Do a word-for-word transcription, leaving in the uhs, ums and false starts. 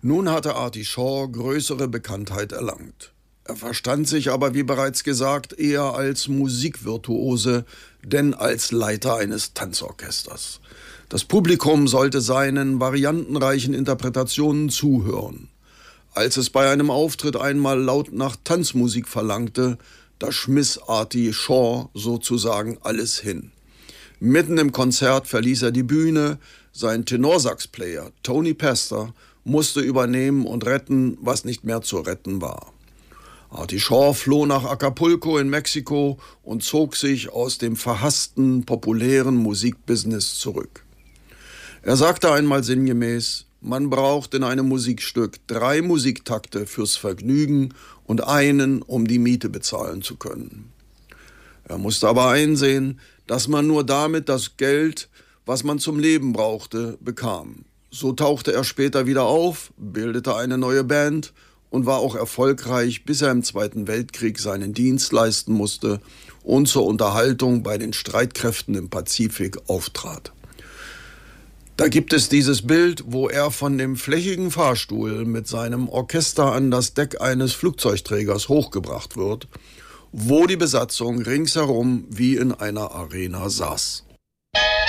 Nun hatte Artie Shaw größere Bekanntheit erlangt. Er verstand sich aber, wie bereits gesagt, eher als Musikvirtuose, denn als Leiter eines Tanzorchesters. Das Publikum sollte seinen variantenreichen Interpretationen zuhören. Als es bei einem Auftritt einmal laut nach Tanzmusik verlangte, da schmiss Artie Shaw sozusagen alles hin. Mitten im Konzert verließ er die Bühne, sein Tenorsaxplayer Tony Pastor musste übernehmen und retten, was nicht mehr zu retten war. Artie Shaw floh nach Acapulco in Mexiko und zog sich aus dem verhassten, populären Musikbusiness zurück. Er sagte einmal sinngemäß: Man braucht in einem Musikstück drei Musiktakte fürs Vergnügen und einen, um die Miete bezahlen zu können. Er musste aber einsehen, dass man nur damit das Geld, was man zum Leben brauchte, bekam. So tauchte er später wieder auf, bildete eine neue Band und war auch erfolgreich, bis er im Zweiten Weltkrieg seinen Dienst leisten musste und zur Unterhaltung bei den Streitkräften im Pazifik auftrat. Da gibt es dieses Bild, wo er von dem flächigen Fahrstuhl mit seinem Orchester an das Deck eines Flugzeugträgers hochgebracht wird, wo die Besatzung ringsherum wie in einer Arena saß.